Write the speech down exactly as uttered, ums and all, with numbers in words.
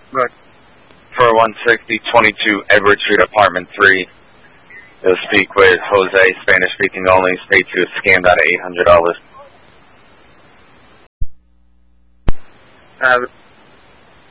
Good. For one sixty twenty-two Edward Street, Apartment three. You'll speak with Jose, Spanish speaking only. State two is scammed out of eight hundred dollars. Uh,